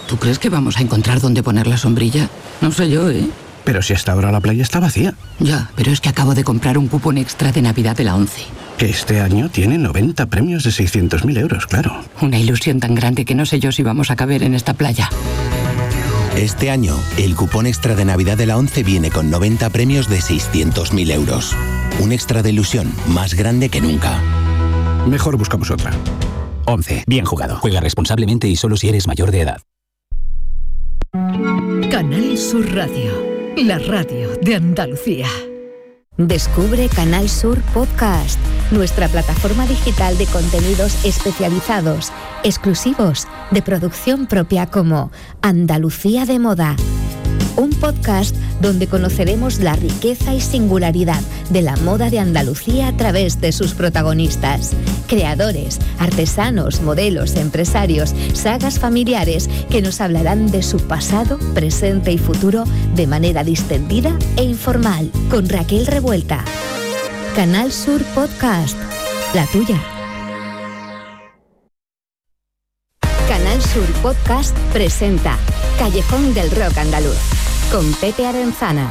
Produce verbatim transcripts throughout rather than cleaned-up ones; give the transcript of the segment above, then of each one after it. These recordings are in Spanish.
¿Tú crees que vamos a encontrar dónde poner la sombrilla? No sé yo, ¿eh? Pero si hasta ahora la playa está vacía. Ya, pero es que acabo de comprar un cupón extra de Navidad de la ONCE. Que este año tiene noventa premios de seiscientos mil euros, claro. Una ilusión tan grande que no sé yo si vamos a caber en esta playa. Este año, el cupón extra de Navidad de la ONCE viene con noventa premios de seiscientos mil euros. Un extra de ilusión más grande que nunca. Mejor buscamos otra. ONCE. Bien jugado. Juega responsablemente y solo si eres mayor de edad. Canal Sur Radio, la radio de Andalucía. Descubre Canal Sur Podcast, nuestra plataforma digital de contenidos especializados, exclusivos, de producción propia como Andalucía de Moda. Un podcast donde conoceremos la riqueza y singularidad de la moda de Andalucía a través de sus protagonistas. Creadores, artesanos, modelos, empresarios, sagas familiares que nos hablarán de su pasado, presente y futuro de manera distendida e informal. Con Raquel Revuelta. Canal Sur Podcast, la tuya. Canal Sur Podcast presenta Callejón del Rock Andaluz con Pepe Arenzana.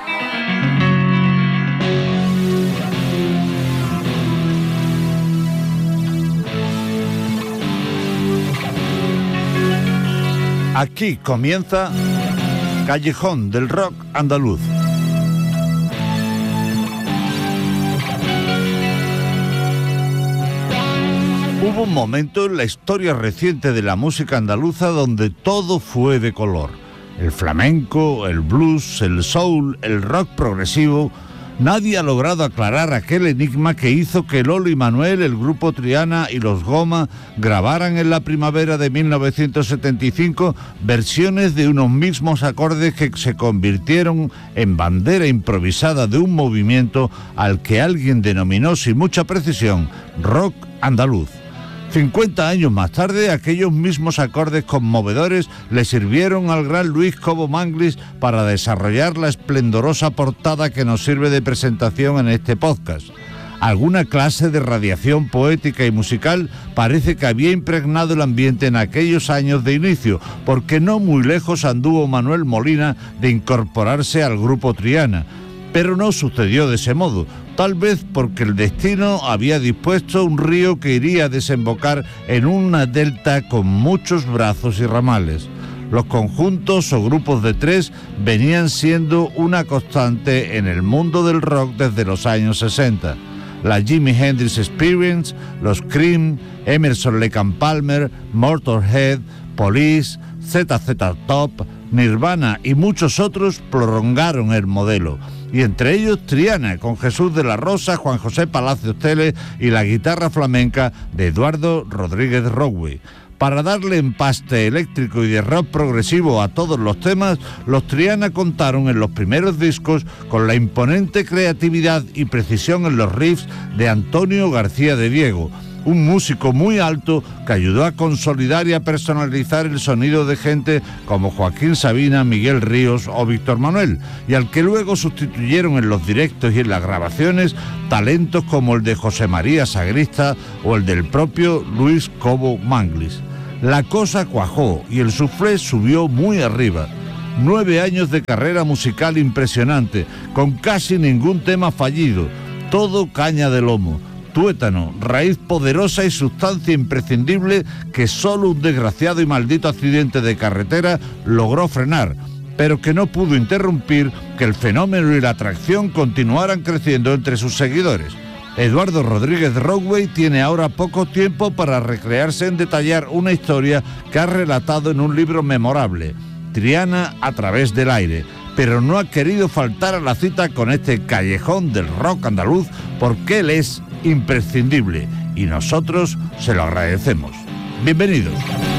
Aquí comienza Callejón del Rock Andaluz. Hubo un momento en la historia reciente de la música andaluza donde todo fue de color. El flamenco, el blues, el soul, el rock progresivo. Nadie ha logrado aclarar aquel enigma que hizo que Lolo y Manuel, el grupo Triana y los Goma grabaran en la primavera de mil novecientos setenta y cinco versiones de unos mismos acordes que se convirtieron en bandera improvisada de un movimiento al que alguien denominó sin mucha precisión rock andaluz. cincuenta años más tarde, aquellos mismos acordes conmovedores le sirvieron al gran Luis Cobo Manglis para desarrollar la esplendorosa portada que nos sirve de presentación en este podcast. Alguna clase de radiación poética y musical parece que había impregnado el ambiente en aquellos años de inicio, porque no muy lejos anduvo Manuel Molina de incorporarse al grupo Triana. Pero no sucedió de ese modo, tal vez porque el destino había dispuesto un río que iría a desembocar en una delta con muchos brazos y ramales. Los conjuntos o grupos de tres venían siendo una constante en el mundo del rock desde los años sesenta. La Jimi Hendrix Experience, los Cream, Emerson Lake and Palmer, Motorhead, Police, Z Z Top, Nirvana y muchos otros prolongaron el modelo. Y entre ellos Triana, con Jesús de la Rosa, Juan José Palacios Tele y la guitarra flamenca de Eduardo Rodríguez Rowey. Para darle empaste eléctrico y de rock progresivo a todos los temas, los Triana contaron en los primeros discos con la imponente creatividad y precisión en los riffs de Antonio García de Diego, un músico muy alto que ayudó a consolidar y a personalizar el sonido de gente como Joaquín Sabina, Miguel Ríos o Víctor Manuel, y al que luego sustituyeron en los directos y en las grabaciones talentos como el de José María Sagrista o el del propio Luis Cobo Manglis. La cosa cuajó y el suflé subió muy arriba. Nueve años de carrera musical impresionante, con casi ningún tema fallido, todo caña de lomo. Tuétano, raíz poderosa y sustancia imprescindible que solo un desgraciado y maldito accidente de carretera logró frenar, pero que no pudo interrumpir que el fenómeno y la atracción continuaran creciendo entre sus seguidores. Eduardo Rodríguez Rowey tiene ahora poco tiempo para recrearse en detallar una historia que ha relatado en un libro memorable, Triana a través del aire, pero no ha querido faltar a la cita con este callejón del rock andaluz porque él es imprescindible y nosotros se lo agradecemos. Bienvenidos.